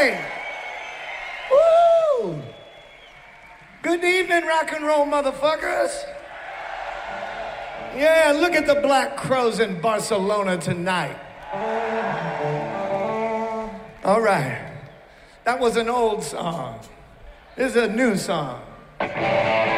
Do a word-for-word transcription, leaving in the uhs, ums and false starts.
right. Woo. Good evening, rock and roll motherfuckers. Yeah, look at the Black Crows in Barcelona tonight. All right. That was an old song. This is a new song.